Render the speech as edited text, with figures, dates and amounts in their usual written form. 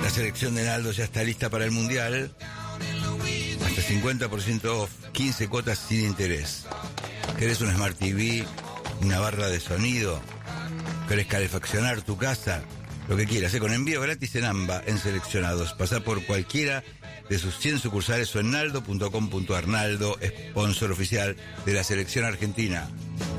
La selección de Naldo ya está lista para el Mundial. Hasta 50% off, 15 cuotas sin interés. ¿Querés un Smart TV? ¿Una barra de sonido? ¿Querés calefaccionar tu casa? Lo que quieras, con envío gratis en AMBA, en seleccionados. Pasá por cualquiera de sus 100 sucursales o en naldo.com.ar. Naldo, sponsor oficial de la selección argentina.